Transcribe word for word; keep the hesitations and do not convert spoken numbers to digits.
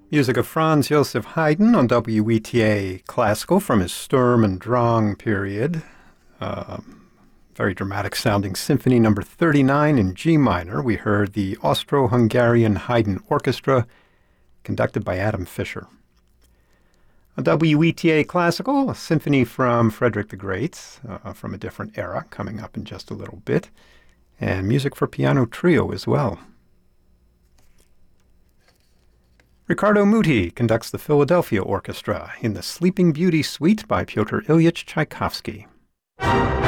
Music of Franz Joseph Haydn on W E T A Classical from his Sturm und Drang period. Um, very dramatic sounding Symphony number thirty-nine in G minor. We heard the Austro-Hungarian Haydn Orchestra, conducted by Adam Fischer. On W E T A Classical, a symphony from Frederick the Great, uh, from a different era, coming up in just a little bit, and music for piano trio as well. Riccardo Muti conducts the Philadelphia Orchestra in the Sleeping Beauty Suite by Pyotr Ilyich Tchaikovsky.